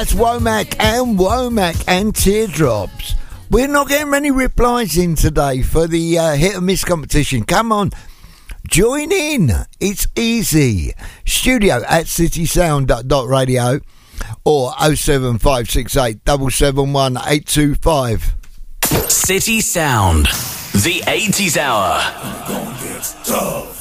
That's Womack and Teardrops. We're not getting many replies in today for the hit and miss competition. Come on, join in. It's easy. Studio at citysound.radio or 07568 771 825. City Sound, the 80s Hour. Gonna get tough.